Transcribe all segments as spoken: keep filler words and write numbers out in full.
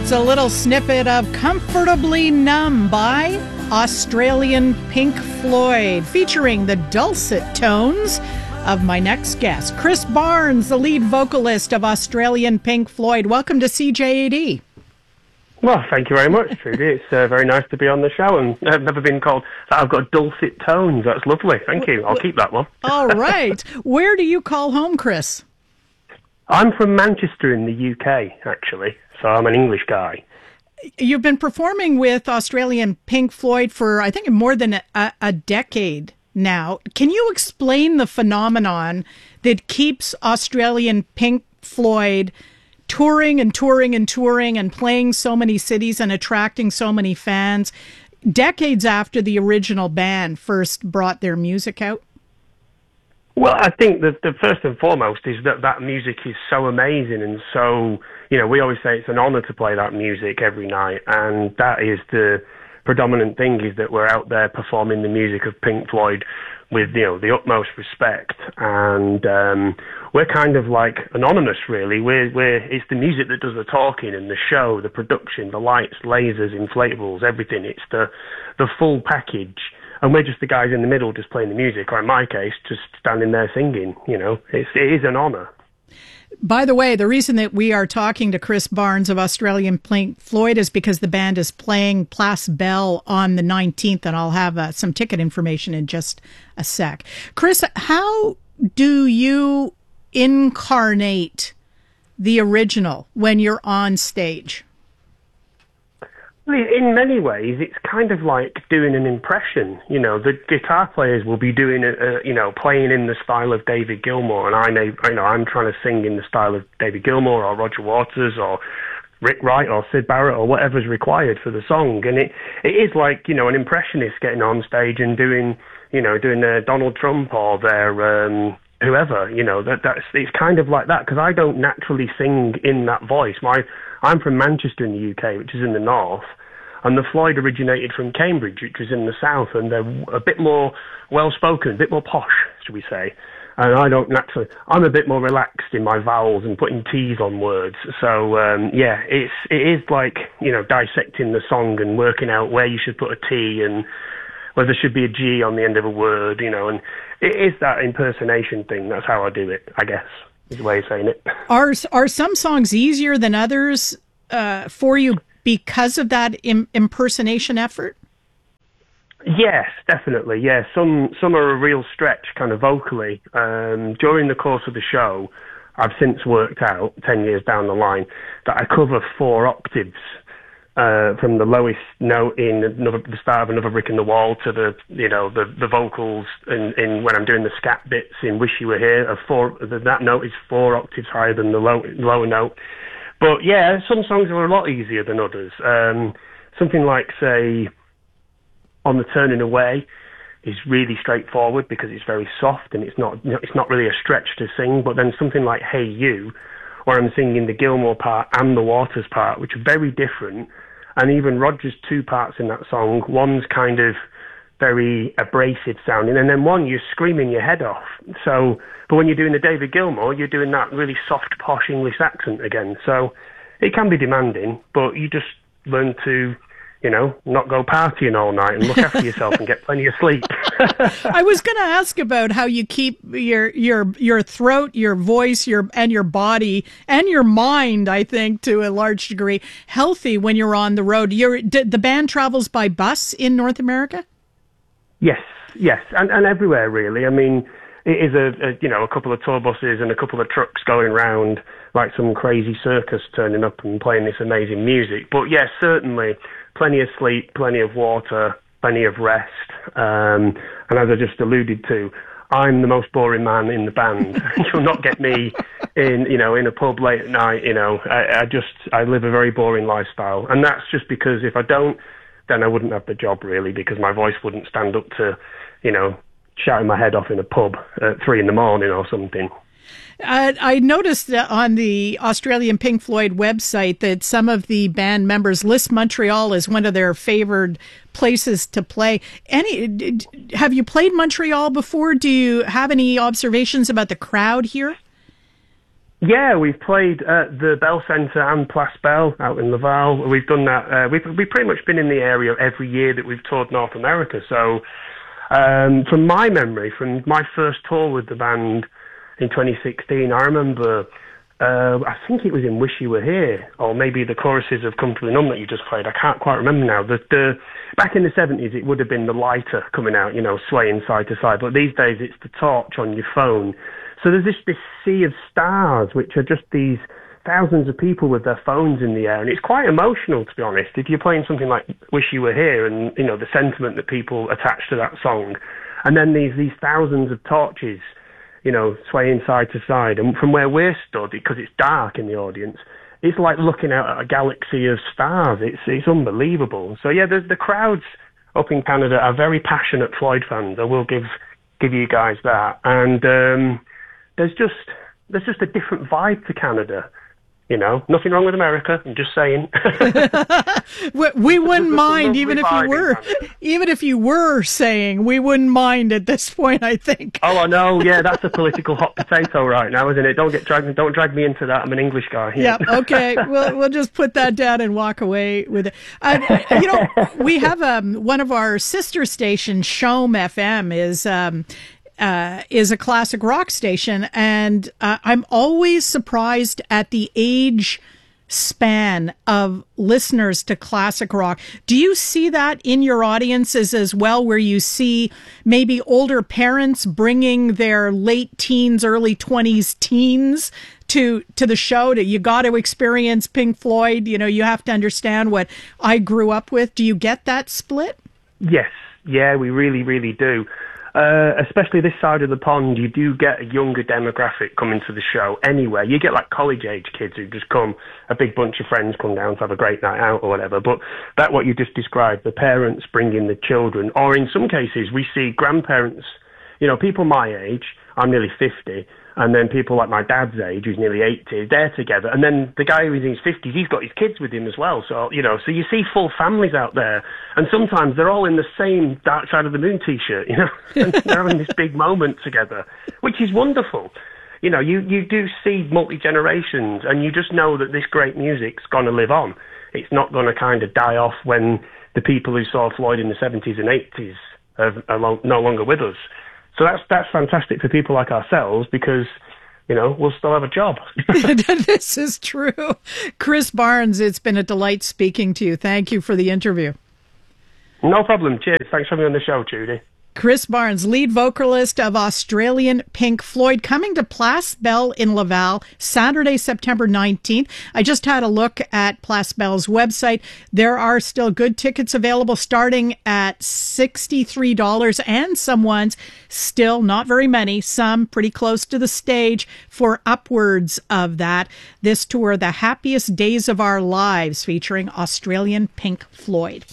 It's a little snippet of Comfortably Numb by Australian Pink Floyd, featuring the dulcet tones of my next guest, Chris Barnes, the lead vocalist of Australian Pink Floyd. Welcome to C J A D. Well, thank you very much, Trudy. It's uh, very nice to be on the show, and I've never been called that I've got dulcet tones. That's lovely. Thank you. I'll keep that one. All right. Where do you call home, Chris? I'm from Manchester in the U K, actually, so I'm an English guy. You've been performing with Australian Pink Floyd for, I think, more than a, a decade now. Can you explain the phenomenon that keeps Australian Pink Floyd touring and touring and touring and playing so many cities and attracting so many fans decades after the original band first brought their music out? Well, I think that the first and foremost is that that music is so amazing, and so, you know, we always say it's an honour to play that music every night, and that is the predominant thing, is that we're out there performing the music of Pink Floyd with, you know, the utmost respect, and um, we're kind of like anonymous, really. We're, we're, it's the music that does the talking and the show, the production, the lights, lasers, inflatables, everything. It's the, the full package. And we're just the guys in the middle just playing the music, or in my case, just standing there singing, you know. It's, it is an honour. By the way, the reason that we are talking to Chris Barnes of Australian Pink Floyd is because the band is playing Place Bell on the nineteenth, and I'll have uh, some ticket information in just a sec. Chris, how do you incarnate the original when you're on stage? In many ways, it's kind of like doing an impression. You know, the guitar players will be doing, a, a, you know, playing in the style of David Gilmour, and I may, you know, I'm trying to sing in the style of David Gilmour or Roger Waters or Rick Wright or Syd Barrett or whatever's required for the song. And it, it is like, you know, an impressionist getting on stage and doing, you know, doing their Donald Trump or their um, whoever. You know, that that's it's kind of like that, because I don't naturally sing in that voice. My I'm from Manchester in the U K, which is in the north, and the Floyd originated from Cambridge, which was in the south, and they're a bit more well-spoken, a bit more posh, should we say. And I don't naturally, I'm a bit more relaxed in my vowels and putting T's on words. So, um, yeah, it's, it is like, you know, dissecting the song and working out where you should put a T and whether there should be a G on the end of a word, you know, and it is that impersonation thing. That's how I do it, I guess, is the way of saying it. Are, are some songs easier than others uh, for you because of that im- impersonation effort? Yes, definitely. Yeah, some some are a real stretch, kind of vocally. Um, during the course of the show, I've since worked out, ten years down the line, that I cover four octaves uh, from the lowest note in another, the start of Another Brick in the Wall to the, you know, the the vocals in, in when I'm doing the scat bits in Wish You Were Here. A four, that note is four octaves higher than the low, lower note. But yeah, some songs are a lot easier than others. Um, something like, say, On the Turning Away is really straightforward because it's very soft and it's not it's not really a stretch to sing. But then something like Hey You, where I'm singing the Gilmour part and the Waters part, which are very different. And even Roger's two parts in that song, one's kind of very abrasive sounding, and then one you're screaming your head off. So, but when you're doing the David Gilmour, you're doing that really soft, posh English accent again. So it can be demanding, but you just learn to, you know, not go partying all night and look after yourself and get plenty of sleep. I was going to ask about how you keep your your your throat, your voice, your and your body and your mind, I think, to a large degree, healthy when you're on the road. You're, d- the band travels by bus in North America? Yes, yes, and, and everywhere, really. I mean, it is a, a, you know, a couple of tour buses and a couple of trucks going around like some crazy circus turning up and playing this amazing music. But yes, certainly plenty of sleep, plenty of water, plenty of rest. Um, and as I just alluded to, I'm the most boring man in the band. You'll not get me in, you know, in a pub late at night. You know, I, I just, I live a very boring lifestyle. And that's just because if I don't, then I wouldn't have the job, really, because my voice wouldn't stand up to, you know, shouting my head off in a pub at three in the morning or something. Uh, I noticed on the Australian Pink Floyd website that some of the band members list Montreal as one of their favored places to play. Any, have you played Montreal before? Do you have any observations about the crowd here? Yeah, we've played at the Bell Centre and Place Bell out in Laval. We've done that. Uh, we've we've pretty much been in the area every year that we've toured North America. So, um, from my memory, from my first tour with the band in twenty sixteen, I remember. Uh, I think it was in Wish You Were Here, or maybe the choruses of Comfortably Numb that you just played. I can't quite remember now. The, the back in the seventies, it would have been the lighter coming out, you know, swaying side to side. But these days, it's the torch on your phone. So there's this, this sea of stars, which are just these thousands of people with their phones in the air. And it's quite emotional, to be honest. If you're playing something like Wish You Were Here and, you know, the sentiment that people attach to that song, and then these, these thousands of torches, you know, swaying side to side. And from where we're stood, because it's dark in the audience, it's like looking out at a galaxy of stars. It's it's unbelievable. So, yeah, the, the crowds up in Canada are very passionate Floyd fans. I will give give you guys that. And um, there's just there's just a different vibe to Canada. You know, nothing wrong with America. I'm just saying. we, we wouldn't mind, even if you were, even if you were saying, we wouldn't mind at this point, I think. Oh, I know. Yeah, that's a political hot potato right now, isn't it? Don't get dragged. Don't drag me into that. I'm an English guy. Yeah. Yep. Okay. We'll we'll just put that down and walk away with it. Uh, you know, we have um, one of our sister stations, Shome F M, is. Um, Uh, is a classic rock station, and uh, I'm always surprised at the age span of listeners to classic rock. Do you see that in your audiences as well, where you see maybe older parents bringing their late teens, early twenties teens to to the show? To, you got to experience Pink Floyd. You know, you have to understand what I grew up with. Do you get that split? Yes. Yeah, we really, really do. Uh, especially this side of the pond, you do get a younger demographic coming to the show anyway. You get like college-age kids who just come, a big bunch of friends come down to have a great night out or whatever. But that what you just described, the parents bringing the children, or in some cases we see grandparents, you know, people my age, I'm nearly fifty, and then people like my dad's age, who's nearly eighty, they're together. And then the guy who's in his fifties, he's got his kids with him as well. So, you know, so you see full families out there. And sometimes they're all in the same Dark Side of the Moon T-shirt, you know, and they're having this big moment together, which is wonderful. You know, you, you do see multi-generations, and you just know that this great music's going to live on. It's not going to kind of die off when the people who saw Floyd in the seventies and eighties are, are lo- no longer with us. So that's that's fantastic for people like ourselves, because, you know, we'll still have a job. This is true. Chris Barnes, it's been a delight speaking to you. Thank you for the interview. No problem. Cheers. Thanks for having me on the show, Judy. Chris Barnes, lead vocalist of Australian Pink Floyd, coming to Place Bell in Laval Saturday, September nineteenth. I just had a look at Place Bell's website. There are still good tickets available starting at sixty-three dollars, and some ones, still not very many, some pretty close to the stage, for upwards of that. This tour, The Happiest Days of Our Lives, featuring Australian Pink Floyd.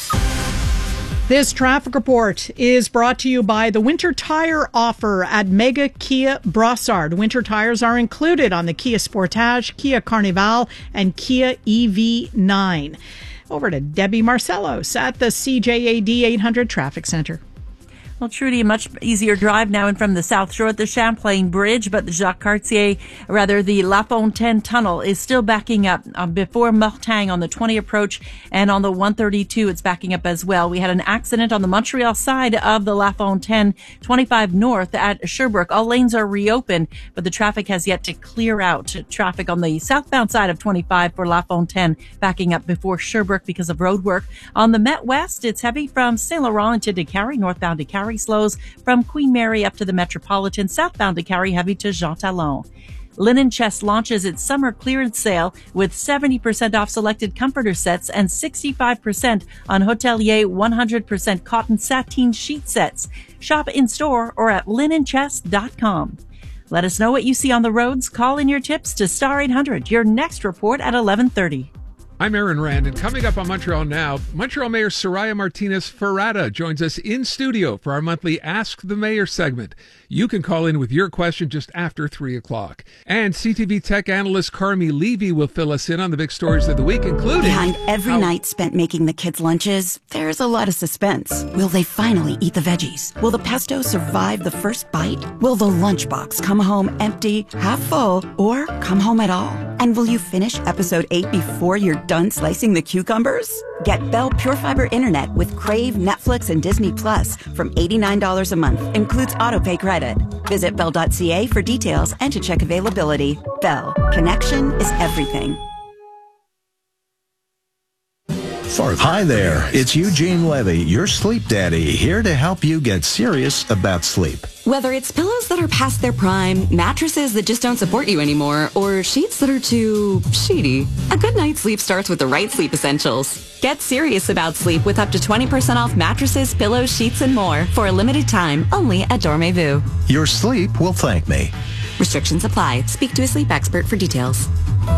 This traffic report is brought to you by the winter tire offer at Mega Kia Brossard. Winter tires are included on the Kia Sportage, Kia Carnival, and Kia E V nine. Over to Debbie Marcellos at the C J A D eight hundred Traffic Center. Well, Trudy, a much easier drive now and from the South Shore at the Champlain Bridge, but the Jacques Cartier, rather the La Fontaine Tunnel, is still backing up uh, before Mortagne on the twenty approach, and on the one thirty-two it's backing up as well. We had an accident on the Montreal side of the La Fontaine, twenty-five north at Sherbrooke. All lanes are reopened, but the traffic has yet to clear out. Traffic on the southbound side of twenty-five for La Fontaine backing up before Sherbrooke because of road work. On the Met West, it's heavy from Saint Laurent into Décarie, northbound Décarie. Slows from Queen Mary up to the Metropolitan, southbound Décarie heavy to Jean Talon. Linen Chest launches its summer clearance sale with seventy percent off selected comforter sets and sixty-five percent on Hotelier one hundred percent cotton sateen sheet sets. Shop in store or at linen chest dot com. Let us know what you see on the roads. Call in your tips to Star eight hundred. Your next report at eleven thirty. I'm Aaron Rand, and coming up on Montreal Now, Montreal Mayor Soraya Martinez-Ferrada joins us in studio for our monthly Ask the Mayor segment. You can call in with your question just after three o'clock. And C T V tech analyst Carmi Levy will fill us in on the big stories of the week, including... Behind every how- night spent making the kids' lunches, there's a lot of suspense. Will they finally eat the veggies? Will the pesto survive the first bite? Will the lunchbox come home empty, half full, or come home at all? And will you finish episode eight before you're done slicing the cucumbers? Get Bell Pure Fiber Internet with Crave, Netflix, and Disney Plus from eighty-nine dollars a month. Includes autopay credit. Visit bell dot c a for details and to check availability. Bell. Connection is everything. Hi there, it's Eugene Levy, your sleep daddy, here to help you get serious about sleep. Whether it's pillows that are past their prime, mattresses that just don't support you anymore, or sheets that are too sheety, a good night's sleep starts with the right sleep essentials. Get serious about sleep with up to twenty percent off mattresses, pillows, sheets, and more for a limited time only at Dormez-vous. Your sleep will thank me. Restrictions apply. Speak to a sleep expert for details.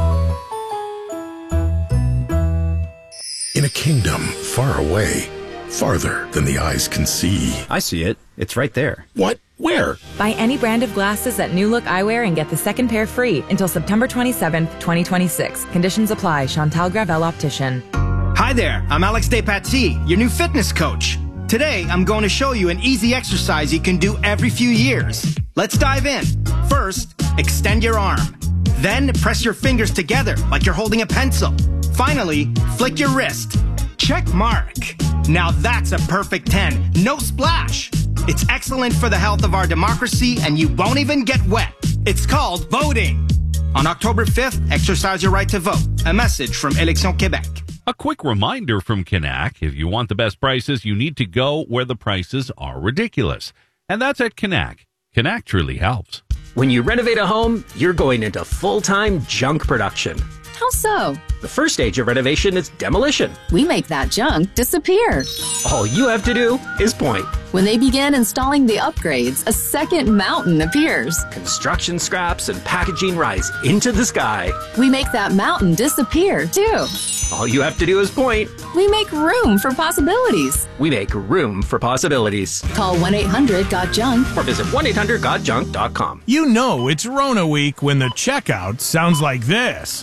In a kingdom far away, farther than the eyes can see. I see it. It's right there. What? Where? Buy any brand of glasses at New Look Eyewear and get the second pair free until September twenty-seventh, twenty twenty-six. Conditions apply. Chantal Gravel Optician. Hi there, I'm Alex Despatie, your new fitness coach. Today, I'm going to show you an easy exercise you can do every few years. Let's dive in. First, extend your arm. Then, press your fingers together like you're holding a pencil. Finally, flick your wrist. Check mark. Now that's a perfect ten. No splash. It's excellent for the health of our democracy, and you won't even get wet. It's called voting. On October fifth, exercise your right to vote. A message from Élections Québec. A quick reminder from Canac, if you want the best prices, you need to go where the prices are ridiculous. And that's at Canac. Canac truly helps. When you renovate a home, you're going into full-time junk production. How so? The first stage of renovation is demolition. We make that junk disappear. All you have to do is point. When they begin installing the upgrades, a second mountain appears. Construction scraps and packaging rise into the sky. We make that mountain disappear, too. All you have to do is point. We make room for possibilities. We make room for possibilities. Call one eight hundred got junk or visit one eight hundred got junk dot com. You know it's Rona week when the checkout sounds like this.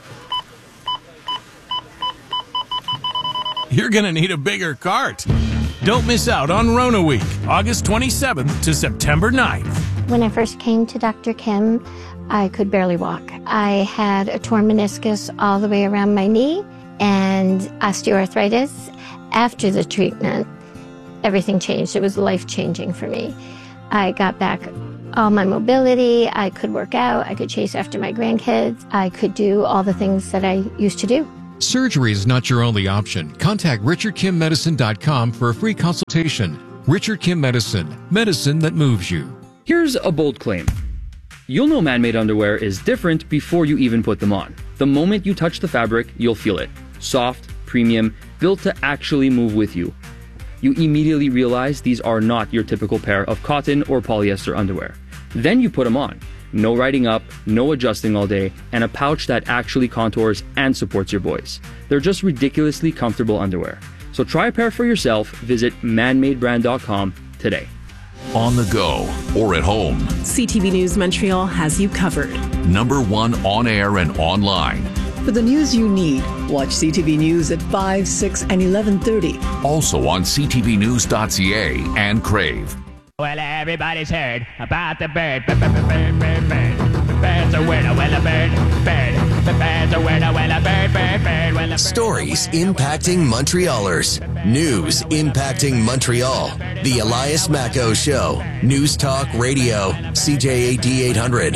You're going to need a bigger cart. Don't miss out on Rona Week, August twenty-seventh to September ninth. When I first came to Doctor Kim, I could barely walk. I had a torn meniscus all the way around my knee and osteoarthritis. After the treatment, everything changed. It was life-changing for me. I got back all my mobility. I could work out. I could chase after my grandkids. I could do all the things that I used to do. Surgery is not your only option. Contact richard kim medicine dot com for a free consultation. Richard Kim Medicine, medicine that moves you. Here's a bold claim. You'll know man-made underwear is different before you even put them on. The moment you touch the fabric, you'll feel it. Soft, premium, built to actually move with you. You immediately realize these are not your typical pair of cotton or polyester underwear. Then you put them on. No riding up, no adjusting all day, and a pouch that actually contours and supports your boys. They're just ridiculously comfortable underwear. So try a pair for yourself. Visit man made brand dot com today. On the go or at home, C T V News Montreal has you covered. Number one on air and online. For the news you need, watch C T V News at five, six, and eleven thirty. Also on c t v news dot c a and Crave. Well, everybody's heard about the bird. Bird, bird, bird, bird, bird. Bird's a word, well, a bird, bird. The bird's a word, well, a bird, bird, bird. Well, a bird. Stories impacting Montrealers. News impacting Montreal. The Elias Macco Show. News Talk Radio. C J A D eight hundred.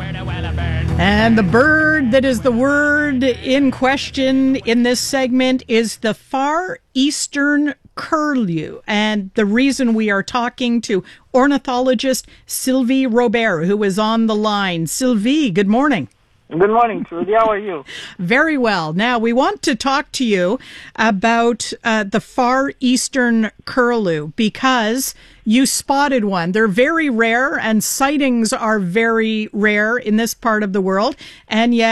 And the bird that is the word in question in this segment is the Far Eastern curlew. And the reason we are talking to ornithologist Sylvie Robert, who is on the line. Sylvie, good morning. Good morning, Trudy. How are you? Very well. Now, we want to talk to you about uh, the Far Eastern curlew because you spotted one. They're very rare and sightings are very rare in this part of the world. And yet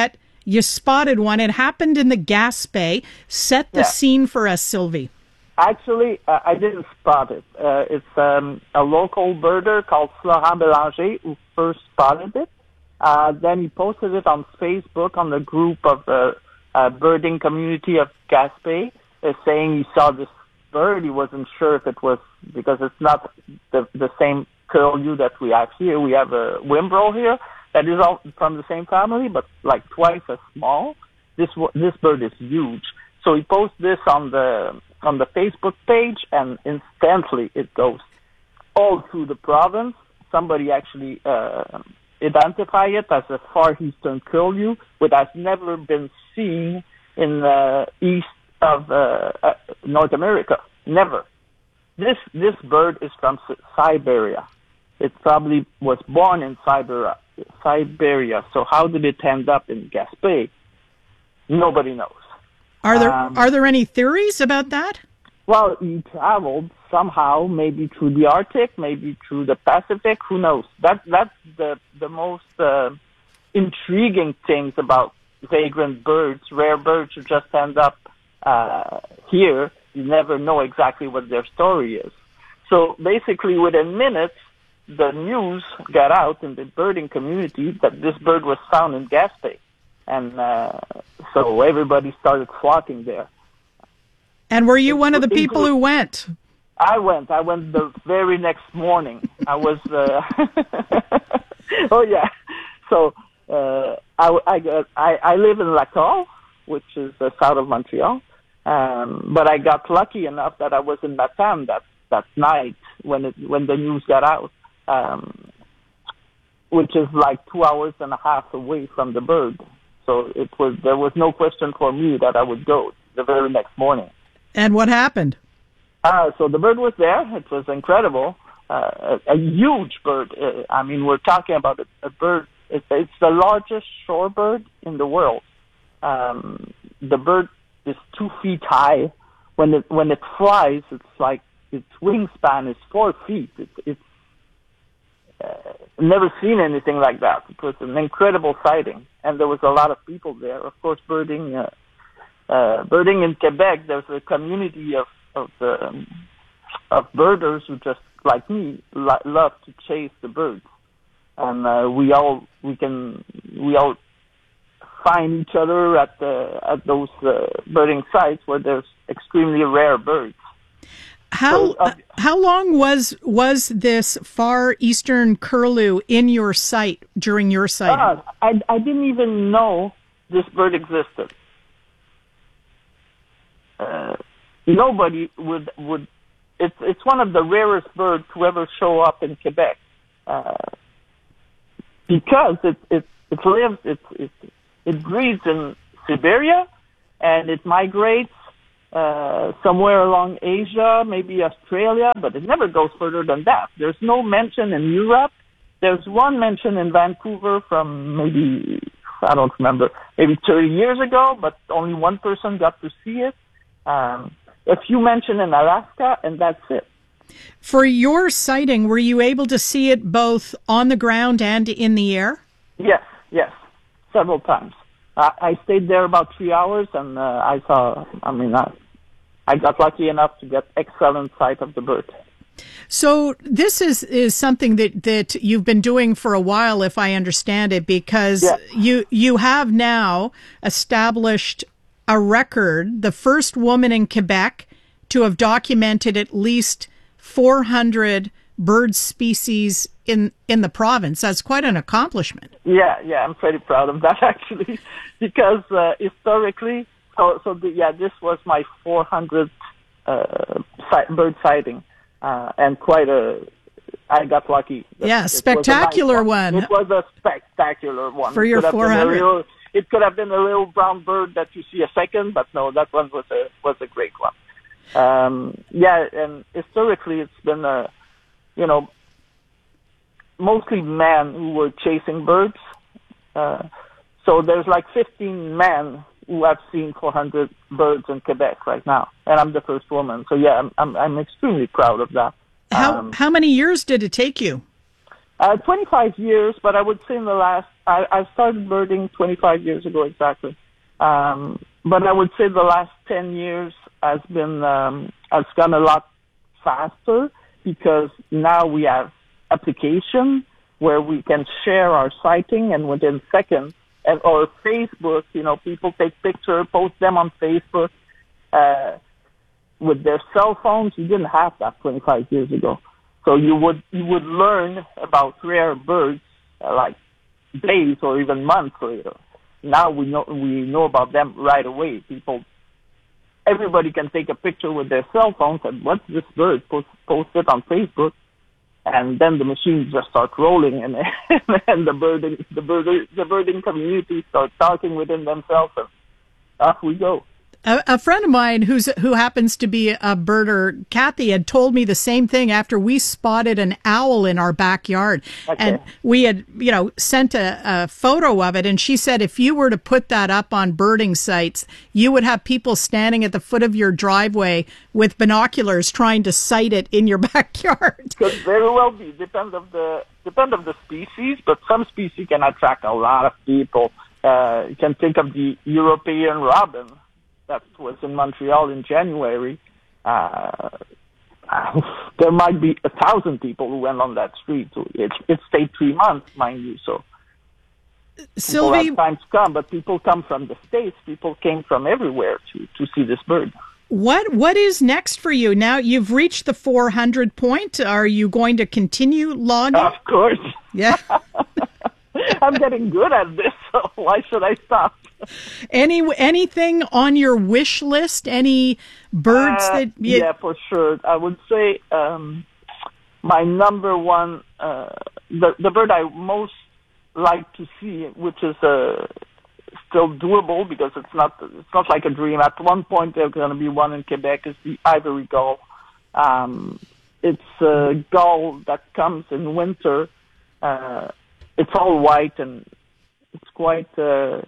you spotted one. It happened in the Gaspé. Set the Yeah. scene for us, Sylvie. Actually, uh, I didn't spot it. Uh, it's um, a local birder called Florent Bélanger who first spotted it. Uh, then he posted it on Facebook on the group of the uh, birding community of Gaspé, uh, saying he saw this bird. He wasn't sure if it was, because it's not the, the same curlew that we have here. We have a Wimbrel here that is all from the same family, but like twice as small. This this bird is huge. So he posts this on the on the Facebook page, and instantly it goes all through the province. Somebody actually uh, identified it as a far eastern curlew, which has never been seen in the east of uh, uh, North America. Never. This this bird is from S- Siberia. It probably was born in Siberia. Siberia. So how did it end up in Gaspé? Nobody knows. Are there Um, are there any theories about that? Well, he traveled somehow, maybe through the Arctic, maybe through the Pacific. Who knows? That that's the the most uh, intriguing things about vagrant birds, rare birds who just end up uh, here. You never know exactly what their story is. So basically, within minutes, the news got out in the birding community that this bird was found in Gaspé, and uh, so everybody started flocking there. And were you one of the people who went? I went. I went the very next morning. I was. Uh, oh yeah. So uh, I, I, got, I I live in Lacolle, which is uh, south of Montreal. Um, but I got lucky enough that I was in Matane that that night when it when the news got out, um, which is like two hours and a half away from the bird. So it was there was no question for me that I would go the very next morning. And what happened? Uh, so the bird was there. It was incredible. Uh, a, a huge bird. Uh, I mean, we're talking about a, a bird. It, it's the largest shorebird in the world. Um, the bird is two feet high. When it when it flies, it's like its wingspan is four feet. It, it's uh, never seen anything like that. It was an incredible sighting, and there was a lot of people there. Of course, birding. Uh, Uh, birding in Quebec, there's a community of of, um, of birders who just like me lo- love to chase the birds, and uh, we all we can we all find each other at the at those uh, birding sites where there's extremely rare birds. How So, uh, how long was was this far eastern curlew in your sight during your sighting? Uh, I I didn't even know this bird existed. Uh, nobody would would. It's it's one of the rarest birds to ever show up in Quebec, uh, because it it it lives it it it breeds in Siberia, and it migrates uh, somewhere along Asia, maybe Australia, but it never goes further than that. There's no mention in Europe. There's one mention in Vancouver from maybe I don't remember maybe thirty years ago, but only one person got to see it. Um, a few mentioned in Alaska, and that's it. For your sighting, were you able to see it both on the ground and in the air? Yes, yes, several times. I, I stayed there about three hours, and uh, I saw. I mean, I, I got lucky enough to get excellent sight of the bird. So this is, is something that, that you've been doing for a while, if I understand it, because Yeah. you you have now established a record, the first woman in Quebec to have documented at least four hundred bird species in, in the province. That's quite an accomplishment. Yeah, yeah, I'm pretty proud of that actually, because uh, historically, so so the, yeah, this was my four hundredth uh, si- bird sighting, uh, and quite a. I got lucky. Yeah, It was a spectacular nice one. It was a spectacular one. For It your could have been a four hundred. little- It could have been a little brown bird that you see a second, but no, that one was a was a great one. Um, yeah, and historically, it's been a, you know, mostly men who were chasing birds. Uh, so there's like fifteen men who have seen four hundred birds in Quebec right now, and I'm the first woman. So yeah, I'm I'm, I'm extremely proud of that. How Um, how many years did it take you? Uh, twenty-five years, but I would say in the last, I, I started birding twenty-five years ago exactly. Um, but I would say the last ten years has been, um, has gone a lot faster because now we have application where we can share our sighting and within seconds, and or Facebook, you know, people take pictures, post them on Facebook, uh, with their cell phones. You didn't have that twenty-five years ago. So you would you would learn about rare birds uh, like days or even months later. Now we know we know about them right away. People, everybody can take a picture with their cell phones and what's this bird? Post, post it on Facebook, and then the machines just start rolling, and and the birding the birding the birding community starts talking within themselves, and off we go. A, a friend of mine who's who happens to be a birder, Kathy, had told me the same thing after we spotted an owl in our backyard. Okay. And we had, you know, sent a, a photo of it. And she said if you were to put that up on birding sites, you would have people standing at the foot of your driveway with binoculars trying to sight it in your backyard. Could very well be. Depends of the depend of the species, but some species can attract a lot of people. Uh, you can think of the European robin. That was in Montreal in January. Uh, there might be a thousand people who went on that street. So it, it stayed three months, mind you. So Sylvie, people have time to come, but people come from the States. People came from everywhere to, to see this bird. What what is next for you? Now you've reached the four hundred point. Are you going to continue logging? Of course. Yeah. I'm getting good at this, so why should I stop? Any anything on your wish list? Any birds uh, that you... Yeah, for sure. I would say um, my number one, uh, the the bird I most like to see, which is uh, still doable because it's not it's not like a dream. At one point, there's going to be one in Quebec. Is the ivory gull. Um, it's a gull that comes in winter. Uh, it's all white and it's quite. Uh,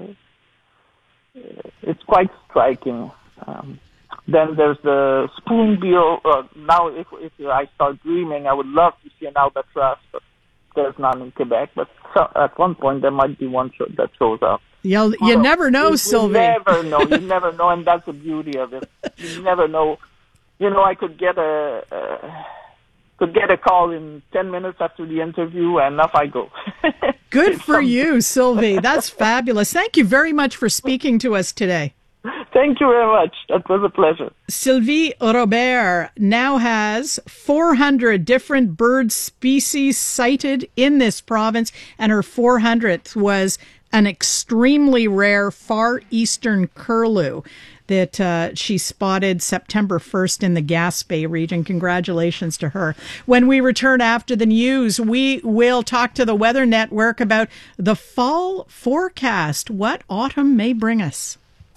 It's quite striking. Um, then there's the spoonbill. Uh, now, if if I start dreaming, I would love to see an albatross, but there's none in Quebec. But so, at one point, there might be one show that shows up. You'll, you so, never know, you, Sylvie. You never know. You never know, and that's the beauty of it. You never know. You know, I could get a uh, could get a call in ten minutes after the interview, and off I go. Good for you, Sylvie. That's fabulous. Thank you very much for speaking to us today. Thank you very much. That was a pleasure. Sylvie Robert now has four hundred different bird species sighted in this province, and her four hundredth was an extremely rare far eastern curlew that uh, she spotted September first in the Gaspé region. Congratulations to her. When we return after the news, we will talk to the Weather Network about the fall forecast, what autumn may bring us.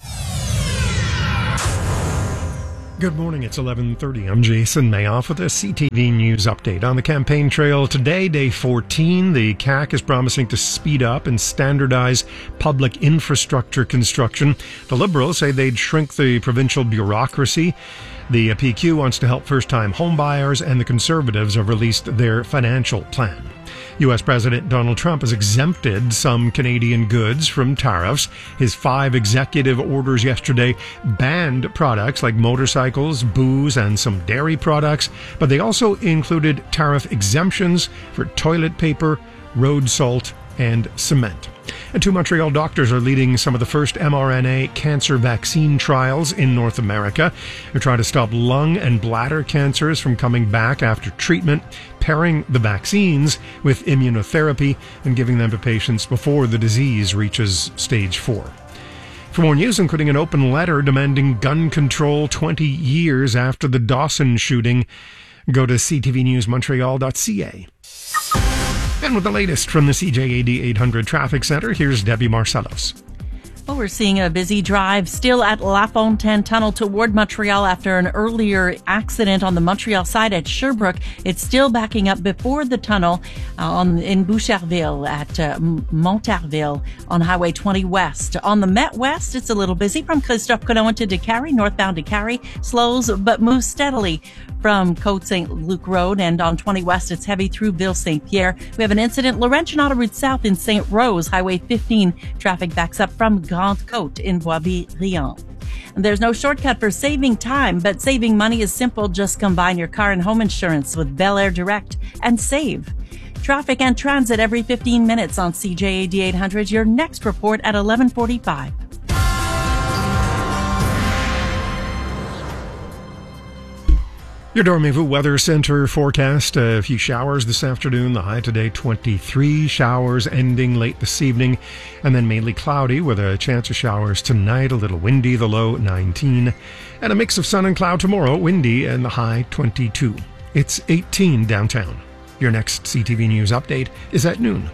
Good morning, it's eleven thirty. I'm Jason Mayoff with a C T V News update. On the campaign trail today, day fourteen, the C A Q is promising to speed up and standardize public infrastructure construction. The Liberals say they'd shrink the provincial bureaucracy. The P Q wants to help first-time homebuyers, and the Conservatives have released their financial plan. U S President Donald Trump has exempted some Canadian goods from tariffs. His five executive orders yesterday banned products like motorcycles, booze, and some dairy products, but they also included tariff exemptions for toilet paper, road salt, and cement. And two Montreal doctors are leading some of the first mRNA cancer vaccine trials in North America. They're trying to stop lung and bladder cancers from coming back after treatment, pairing the vaccines with immunotherapy and giving them to patients before the disease reaches stage four. For more news, including an open letter demanding gun control twenty years after the Dawson shooting, go to c t v news montreal dot c a. And with the latest from the C J A D eight hundred Traffic Center, here's Debbie Marcellos. Well, we're seeing a busy drive still at La Fontaine Tunnel toward Montreal after an earlier accident on the Montreal side at Sherbrooke. It's still backing up before the tunnel uh, on in Boucherville at uh, Montarville on Highway twenty West. On the Met West, it's a little busy from Christophe Colomb to Décarie, northbound Décarie, slows but moves steadily from Côte Saint Luc Road, and on twenty West, it's heavy through Ville Saint Pierre. We have an incident, Laurentian Autoroute South in Saint Rose, Highway fifteen. Traffic backs up from Grande Côte in Boisville-Riant. There's no shortcut for saving time, but saving money is simple. Just combine your car and home insurance with Bel Air Direct and save. Traffic and transit every fifteen minutes on C J A D eight hundred. Your next report at eleven forty-five. Your Dormez-vous Weather Center forecast, a few showers this afternoon, the high today twenty-three, showers ending late this evening, and then mainly cloudy with a chance of showers tonight, a little windy, the low nineteen, and a mix of sun and cloud tomorrow, windy, and the high twenty-two. It's eighteen downtown. Your next C T V News update is at noon.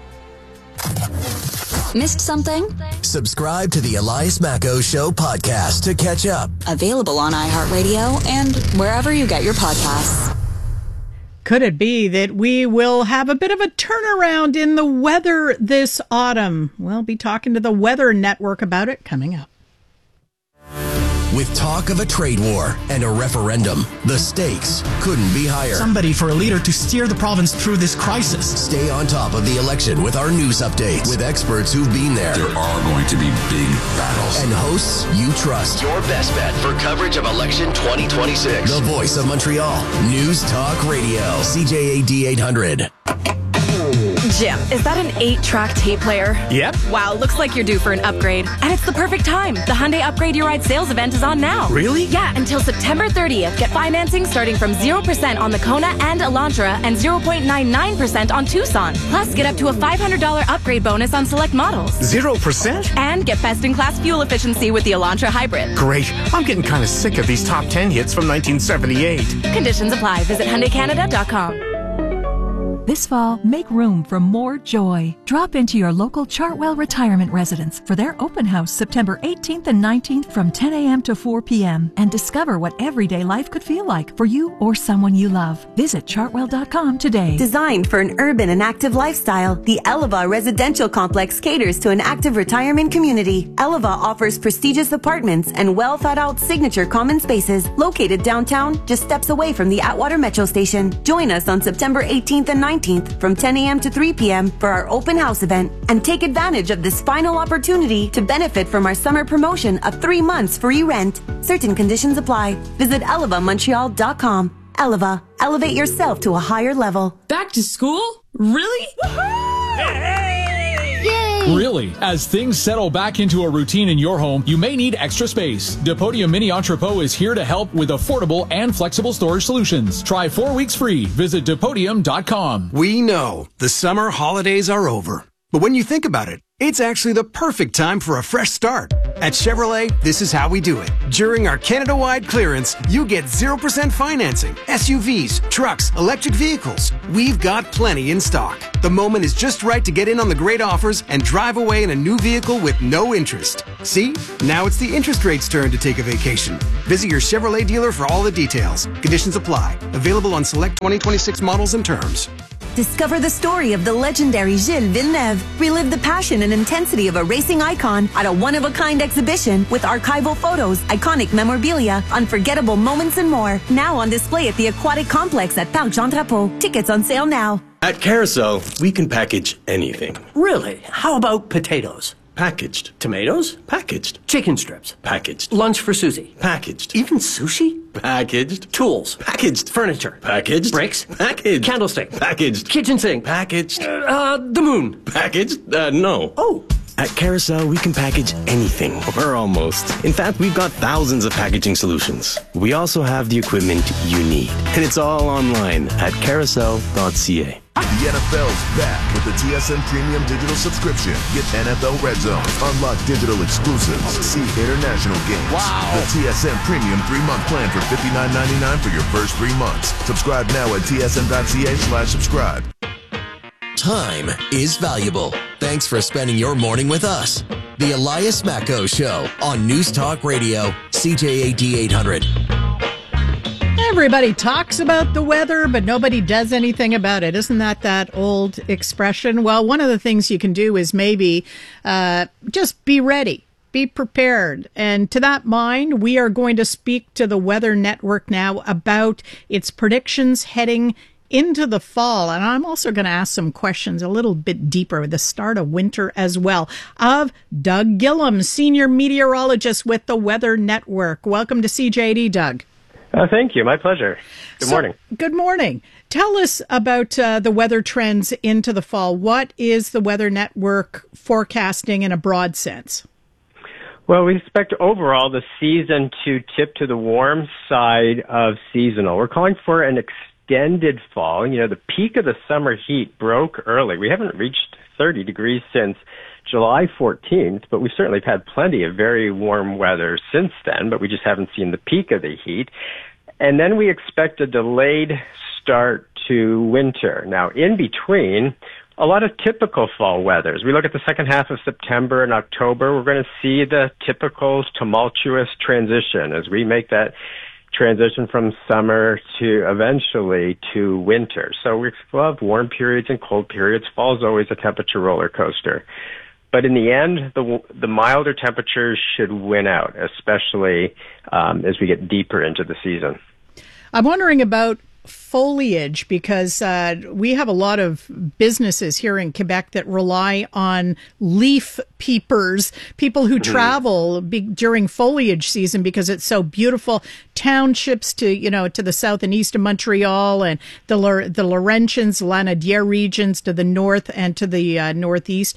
Missed something? Subscribe to the Elias Macco Show podcast to catch up. Available on iHeartRadio and wherever you get your podcasts. Could it be that we will have a bit of a turnaround in the weather this autumn? We'll be talking to the Weather Network about it coming up. With talk of a trade war and a referendum, the stakes couldn't be higher. Somebody for a leader to steer the province through this crisis. Stay on top of the election with our news updates with experts who've been there. There are going to be big battles. And hosts you trust. Your best bet for coverage of election twenty twenty-six. The voice of Montreal. News Talk Radio. C J A D eight hundred. Jim, is that an eight-track tape player? Yep. Wow, looks like you're due for an upgrade. And it's the perfect time. The Hyundai Upgrade Your Ride sales event is on now. Really? Yeah, until September thirtieth. Get financing starting from zero percent on the Kona and Elantra and zero point nine nine percent on Tucson. Plus, get up to a five hundred dollars upgrade bonus on select models. Zero percent? And get best-in-class fuel efficiency with the Elantra Hybrid. Great. I'm getting kind of sick of these top ten hits from nineteen seventy-eight. Conditions apply. Visit Hyundai Canada dot com. This fall, make room for more joy. Drop into your local Chartwell Retirement Residence for their open house September eighteenth and nineteenth from ten a.m. to four p.m. and discover what everyday life could feel like for you or someone you love. Visit chartwell dot com today. Designed for an urban and active lifestyle, the Eleva Residential Complex caters to an active retirement community. Eleva offers prestigious apartments and well-thought-out signature common spaces located downtown, just steps away from the Atwater Metro Station. Join us on September eighteenth and nineteenth from ten a.m. to three p.m. for our open house event and take advantage of this final opportunity to benefit from our summer promotion of three months free rent. Certain conditions apply. Visit eleva montreal dot com. Eleva, elevate yourself to a higher level. Back to school? Really? Really, as things settle back into a routine in your home, you may need extra space. Depodium Mini Entrepot is here to help with affordable and flexible storage solutions. Try four weeks free. Visit depodium dot com. We know the summer holidays are over. But when you think about it, it's actually the perfect time for a fresh start. At Chevrolet, this is how we do it. During our Canada-wide clearance, you get zero percent financing. S U Vs, trucks, electric vehicles. We've got plenty in stock. The moment is just right to get in on the great offers and drive away in a new vehicle with no interest. See? Now it's the interest rate's turn to take a vacation. Visit your Chevrolet dealer for all the details. Conditions apply. Available on select twenty twenty-six models and terms. Discover the story of the legendary Gilles Villeneuve. Relive the passion and intensity of a racing icon at a one-of-a-kind exhibition with archival photos, iconic memorabilia, unforgettable moments, and more. Now on display at the Aquatic Complex at Parc Jean Drapeau. Tickets on sale now. At Carousel, we can package anything. Really? How about potatoes? Packaged. Tomatoes? Packaged. Chicken strips? Packaged. Lunch for Susie? Packaged. Even sushi? Packaged. Tools? Packaged. Furniture? Packaged. Bricks? Packaged. Candlestick? Packaged. Kitchen sink? Packaged. Uh, the moon? Packaged? Uh, no. Oh. At Carousel, we can package anything, or almost. In fact, we've got thousands of packaging solutions. We also have the equipment you need. And it's all online at carousel dot c a. The N F L's back with the T S N Premium Digital Subscription. Get N F L Red Zone, unlock digital exclusives, see international games. Wow! The T S N Premium three-month plan for fifty-nine ninety-nine for your first three months. Subscribe now at T S N dot c a slash subscribe. Time is valuable. Thanks for spending your morning with us. The Elias Macco Show on News Talk Radio, C J A D eight hundred. Everybody talks about the weather, but nobody does anything about it. Isn't that that old expression? Well, one of the things you can do is maybe uh, just be ready. Be prepared. And to that mind, we are going to speak to the Weather Network now about its predictions heading into the fall. And I'm also going to ask some questions a little bit deeper with the start of winter as well of Doug Gillum, senior meteorologist with the Weather Network. Welcome to C J A D, Doug. Uh, thank you. My pleasure. Good so, morning. Good morning. Tell us about uh, the weather trends into the fall. What is the Weather Network forecasting in a broad sense? Well, we expect overall the season to tip to the warm side of seasonal. We're calling for an extended fall. You know, the peak of the summer heat broke early. We haven't reached thirty degrees since July fourteenth, but we've certainly had plenty of very warm weather since then, but we just haven't seen the peak of the heat. And then we expect a delayed start to winter. Now, in between, a lot of typical fall weather. As we look at the second half of September and October, we're going to see the typical tumultuous transition as we make that transition from summer to eventually to winter. So we will have warm periods and cold periods. Fall is always a temperature roller coaster. But in the end, the the milder temperatures should win out, especially um, as we get deeper into the season. I'm wondering about foliage because uh, we have a lot of businesses here in Quebec that rely on leaf peepers, people who mm-hmm. travel be- during foliage season because it's so beautiful. Townships to, you know, to the south and east of Montreal and the L- the Laurentians, Lanaudière regions to the north and to the uh, northeast.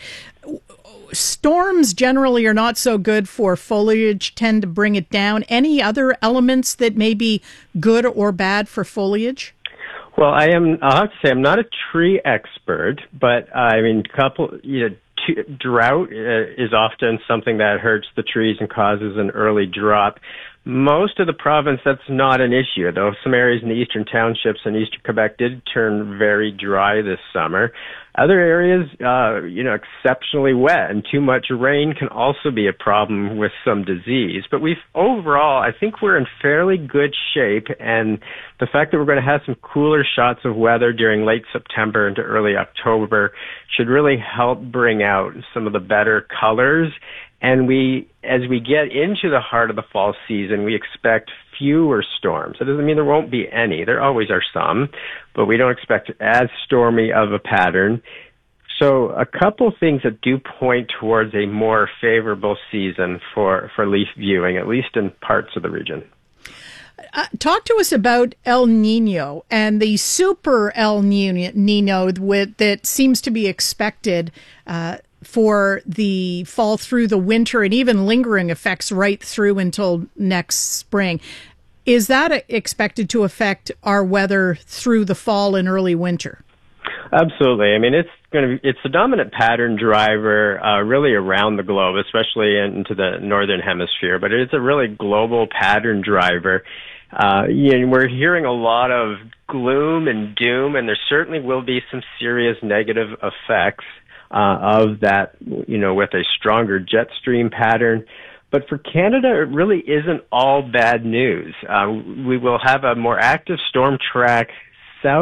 Storms generally are not so good for foliage, tend to bring it down. Any other elements that may be good or bad for foliage? Well, I am, I'll have to say I'm not a tree expert, but uh, I mean, couple, you know, t- drought uh, is often something that hurts the trees and causes an early drop. Most of the province, that's not an issue, though some areas in the eastern townships in eastern Quebec did turn very dry this summer. Other areas, uh, you know, exceptionally wet, and too much rain can also be a problem with some disease. But we've overall, I think we're in fairly good shape, and the fact that we're going to have some cooler shots of weather during late September into early October should really help bring out some of the better colors. And we, as we get into the heart of the fall season, we expect fewer storms. It doesn't mean there won't be any. There always are some, but we don't expect as stormy of a pattern. So a couple things that do point towards a more favorable season for, for leaf viewing, at least in parts of the region. Uh, talk to us about El Nino and the super El Nino with, that seems to be expected uh, for the fall through the winter and even lingering effects right through until next spring. Is that expected to affect our weather through the fall and early winter? Absolutely. I mean, it's going to be, it's the dominant pattern driver uh, really around the globe, especially into the northern hemisphere, but it's a really global pattern driver. Uh, you know, we're hearing a lot of gloom and doom, and there certainly will be some serious negative effects uh, of that, you know, with a stronger jet stream pattern. But for Canada, it really isn't all bad news. Uh, we will have a more active storm track